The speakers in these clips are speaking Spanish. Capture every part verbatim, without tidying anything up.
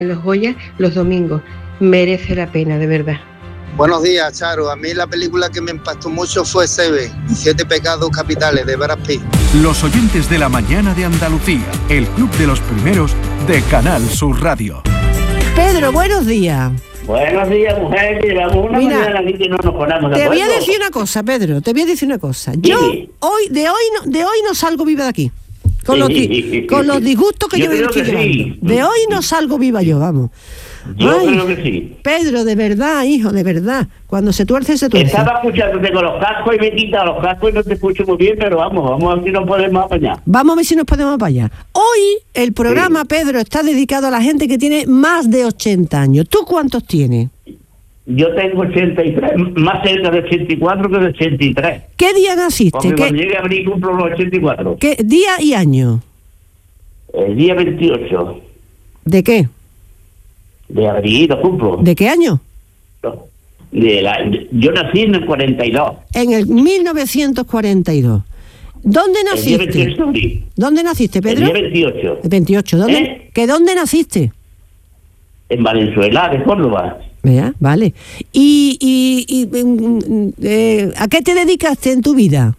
Los Goya los domingos. Merece la pena, de verdad. Buenos días, Charo. A mí la película que me impactó mucho fue Seven, Siete Pecados Capitales, de Brad Pitt. Los oyentes de la mañana de Andalucía, el club de los primeros de Canal Sur Radio. Pedro, buenos días. Buenos días, mujer, que llevamos una Mira, mañana aquí que no nos ponemos de Te voy a acuerdo. decir una cosa, Pedro, te voy a decir una cosa. Yo Sí. hoy, de hoy no, de hoy no salgo viva de aquí. Con, los, di- con los disgustos que Yo yo, me creo estoy que llevando. sí. De hoy no salgo viva yo, vamos. Yo Ay, creo que sí. Pedro, de verdad, hijo, de verdad. Cuando se tuerce, se tuerce. Estaba escuchándote con los cascos y me he quitado los cascos y no te escucho muy bien, pero vamos, vamos a ver si nos podemos apañar. Vamos a ver si nos podemos apañar. Hoy el programa, Sí. Pedro, está dedicado a la gente que tiene más de ochenta años. ¿Tú cuántos tienes? Yo tengo ochenta y tres, más cerca de ochenta y cuatro que de ochenta y tres. ¿Qué día naciste? Porque ¿Qué, cuando llegue a abril cumplo los ochenta y cuatro. qué día y año? El día veintiocho ¿De qué? de abril lo cumplo. ¿De qué año? De la, de- yo nací en el cuarenta y dos. En el mil novecientos cuarenta y dos. ¿Dónde El día naciste? veintiocho de abril. ¿Dónde naciste, El Pedro? día veintiocho. El veintiocho. ¿Dónde? ¿Eh? ¿Que dónde naciste? En Valenzuela, de Córdoba. Vea, vale. ¿Y, y, y, mm, eh, a qué te dedicaste en tu vida?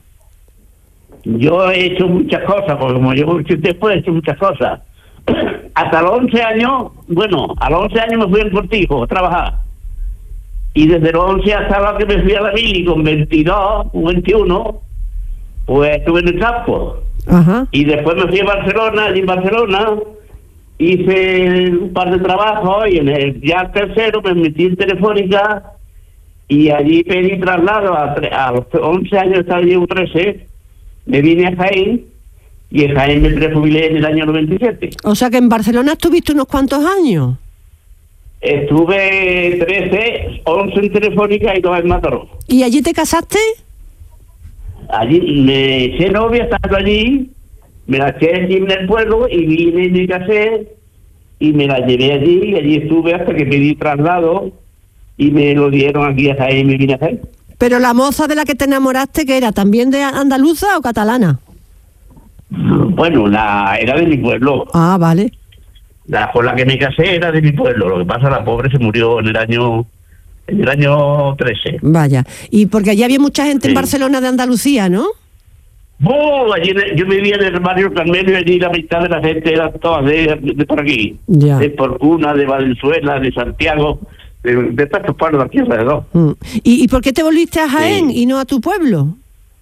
Yo he hecho muchas cosas, porque como yo después he hecho muchas cosas. Hasta los once años, bueno, a los once años me fui al Cortijo a trabajar. Y desde los once hasta la que me fui a la mili con veintidós o veintiuno, pues estuve en el campo. Ajá. Y después me fui a Barcelona, y en Barcelona hice un par de trabajos y en el ya tercero me metí en Telefónica y allí pedí traslado a, tre- a los once años, estaba llevo trece, me vine a Jaén y en Jaén me prejubilé en el año noventa y siete. O sea que en Barcelona estuviste unos cuantos años. Estuve trece, once en Telefónica y dos en Mataró. ¿Y allí te casaste? Allí me eché novia estando allí, me la eché allí en el pueblo y vine y me casé y me la llevé allí y allí estuve hasta que pedí traslado y me lo dieron aquí a Jaén y me vine a Jaén. Pero la moza de la que te enamoraste, ¿qué era? ¿También de andaluza o catalana? Bueno, la era de mi pueblo, Ah, vale. la con la que me casé era de mi pueblo, lo que pasa la pobre se murió en el año en el año trece. Vaya. Y porque allí había mucha gente en Sí. Barcelona de Andalucía, ¿no? ¡Oh! Allí en el- yo vivía en el barrio Carmelo y allí la mitad de la gente era toda de, de por aquí. Ya. De Porcuna, de Valenzuela, de Santiago, de, de todos estos pueblos de aquí alrededor. Mm. ¿Y, ¿Y por qué te volviste a Jaén Sí. y no a tu pueblo?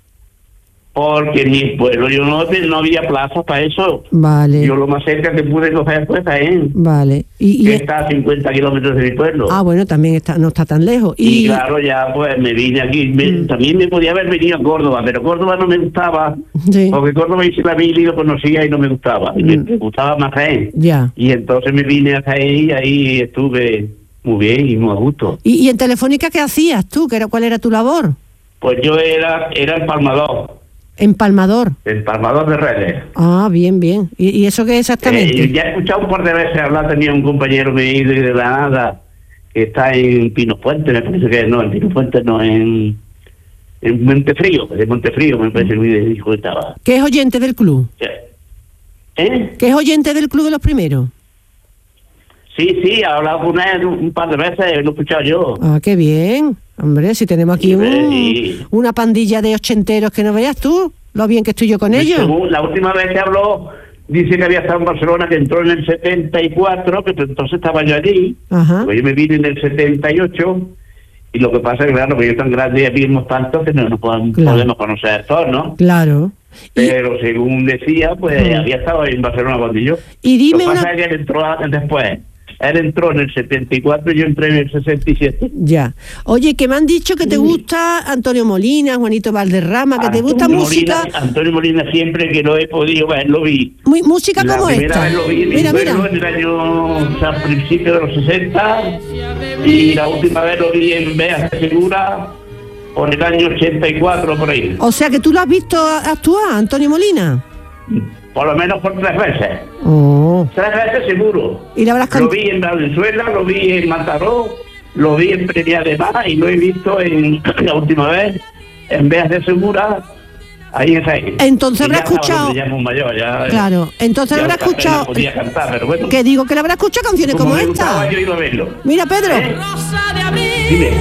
Porque en mi pueblo yo no, no había plaza para eso. Vale. Yo lo más cerca que pude coger fue Jaén, Vale. Y, y- que está a cincuenta kilómetros de mi pueblo. Ah, bueno, también está, no está tan lejos. Y, claro, ya pues me vine aquí. Me- Mm. También me podía haber venido a Córdoba, pero Córdoba no me gustaba. Sí. Porque Córdoba hice la mili y lo conocía y no me gustaba. Y Mm. me gustaba más Jaén. Ya. Y entonces me vine a Jaén y ahí estuve muy bien y muy a gusto. ¿Y, y en Telefónica qué hacías tú? ¿Qué era, ¿Cuál era tu labor? Pues yo era era empalmador, Empalmador. empalmador de redes. Ah, bien, bien. ¿Y, y eso qué exactamente? Eh, ya he escuchado un par de veces hablar, tenía un compañero que vive de Granada, que está en Pinofuente, me parece que no, en Pinofuente no, en, en Montefrío, de Montefrío me parece que me dijo que estaba. ¿Qué es oyente del club? ¿Eh? ¿Qué es oyente del club de los primeros? Sí, sí, he hablado con él un par de veces, lo he escuchado yo. Ah, qué bien. Hombre, si tenemos aquí Sí, un- sí. una pandilla de ochenteros que no veas tú, lo bien que estoy yo con ellos. Según la última vez que habló, dice que había estado en Barcelona, que entró en el setenta y cuatro, que entonces estaba yo allí. Ajá. Pues yo me vine en el setenta y ocho, y lo que pasa es que, claro, que yo tan grande y vivimos tanto que no nos podemos, Claro. podemos conocer a todos, ¿no? Claro. Y, Pero según decía, pues Mm. había estado en Barcelona cuando yo. y Lo dime que pasa una... es que él entró a- después. Él entró en el setenta y cuatro y yo entré en el sesenta y siete. Ya. Oye, que me han dicho que te gusta Antonio Molina, Juanito Valderrama, que te gusta Antonio música... Molina, Antonio Molina, siempre que lo he podido ver, lo vi. Muy, música La como primera esta. vez lo vi en mi Mira, pueblo mira. en el año, o sea, a principios de los sesenta, y la última vez lo vi en Bea Segura por el año ochenta y cuatro, por ahí. O sea, que tú lo has visto a- actuar, Antonio Molina. Por lo menos por tres veces. Oh. Tres veces seguro. Y le habrás Lo cantado... vi en Valenzuela, lo vi en Mataró, lo vi en Premia de Mar y lo he visto en la última vez en Bea de Segura Ahí en Jaén. Entonces Y habrá ya estaba escuchado- donde ya muy mayor, ya, Claro, entonces ya habrá apenas escuchado... podía cantar, pero bueno. Que digo que le habrá escuchado canciones como, me esta. gustaba, yo iba a verlo. Mira, Pedro. ¿Eh? Dime.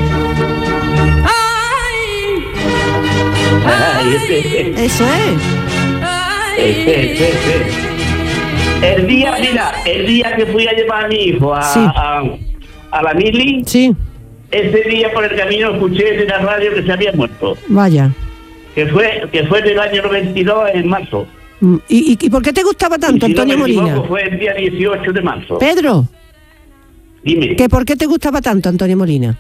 Ay, este, este, Eso es. este, este, este. El día, mira, el día que fui a llevar a mi hijo a, Sí. a, a la mili, Sí, ese día por el camino escuché de la radio que se había muerto, vaya. que fue que fue del año noventa y dos en marzo. Mm, ¿Y, y, y por qué te gustaba tanto, Y si no Antonio me equivoco, Molina? fue el día dieciocho de marzo. Pedro, Dime. ¿que por qué te gustaba tanto, Antonio Molina?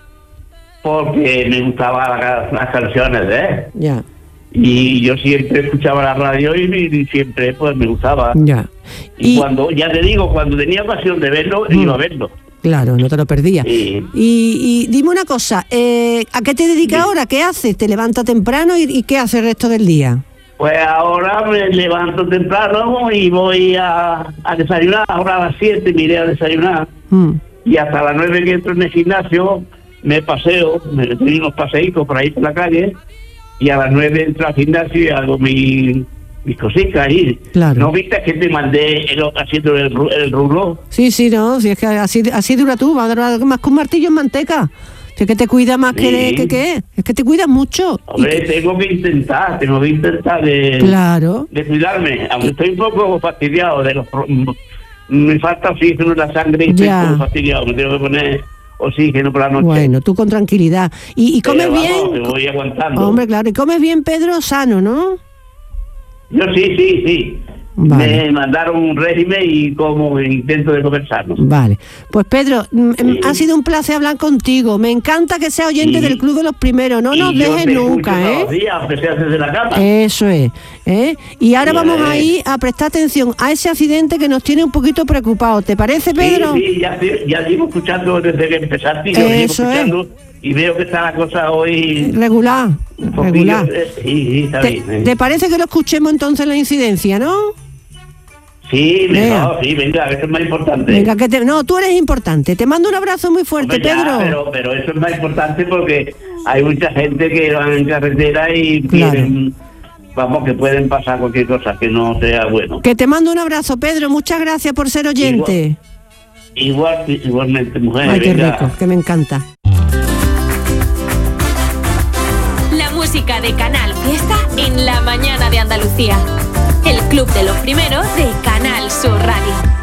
Porque me gustaban las, las canciones de él. Ya, Y yo siempre escuchaba la radio y, y siempre pues me gustaba. ya. Y, Y, cuando, ya te digo, cuando tenía ocasión de verlo, Mm. iba a verlo. claro, no te lo perdías. Sí. Y, y dime una cosa, eh, ¿a qué te dedicas Sí. ahora? ¿Qué haces? ¿Te levantas temprano y, y qué haces el resto del día? Pues ahora me levanto temprano y voy a, a desayunar. Ahora a las siete me iré a desayunar. Mm, Y hasta las nueve que entro en el gimnasio, me paseo, me doy unos paseitos por ahí por la calle. Y a las nueve entro al gimnasio y hago mi, mis cositas ahí. Claro. ¿No viste que te mandé el, haciendo el, ru- el rublo? Sí, sí, no, si es que así, así dura tú, va a durar más que un martillo en manteca. Si es que te cuida más Sí. que, que, que, es que te cuidas mucho. Y Hombre, que- tengo que intentar, tengo que intentar de, claro. de cuidarme. Aunque estoy un poco fastidiado de los... pro- Me falta oxígeno en la sangre y estoy Ya. un poco fastidiado. Me tengo que poner oxígeno por la noche. Bueno, tú con tranquilidad. ¿Y, y comes Pero vamos, bien? me voy aguantando. Hombre, claro, y comes bien, Pedro, sano, ¿no? Yo sí, sí, sí. Vale. Me mandaron un régimen y como intento de comer sano. Vale. Pues Pedro, mm, Sí. ha sido un placer hablar contigo. Me encanta que sea oyente Sí. del Club de los Primeros. No Y nos yo dejes te escucho nunca, todos ¿eh? los días, aunque sea desde la cama. Eso es. ¿eh? Y ahora Sí, vamos eh. a ir a prestar atención a ese accidente que nos tiene un poquito preocupados. ¿Te parece, Sí, Pedro? sí, ya, ya sigo escuchando desde que empezaste. Yo sigo Eso es. escuchando y veo que está la cosa hoy Regular, un poquillo, regular. eh, Sí, sí, está ¿Te, bien. eh. te parece que lo escuchemos entonces la incidencia, no? Sí, Venga. mejor, sí, venga, eso es más importante. Venga, que te, no, tú eres importante. Te mando un abrazo muy fuerte, Hombre, ya, Pedro. pero, pero eso es más importante porque hay mucha gente que va en carretera y Claro. tienen, vamos, que pueden pasar cualquier cosa que no sea bueno. Que te mando un abrazo, Pedro. Muchas gracias por ser oyente. Igual, igualmente, mujer. Ay, qué venga. rico, que me encanta. La música de Canal Fiesta en la mañana de Andalucía. El Club de los Primeros de Canal Sur Radio.